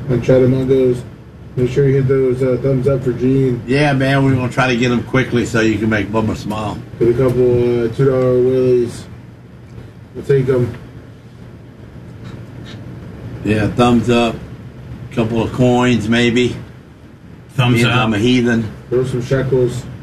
And Chattamungos. Make sure you hit those thumbs up for Gene. Yeah, man, we're going to try to get them quickly so you can make Bubba smile. Get a couple $2 Willies. We'll take them. Yeah, thumbs up. Couple of coins, maybe. Thumbs up. I'm a heathen. Throw some shekels.